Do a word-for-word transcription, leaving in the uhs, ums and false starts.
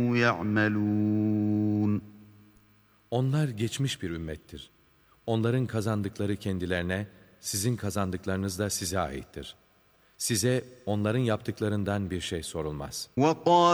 يَعْمَلُونَ Onlar geçmiş bir ümmettir. Onların kazandıkları kendilerine, sizin kazandıklarınız da size aittir. Size onların yaptıklarından bir şey sorulmaz.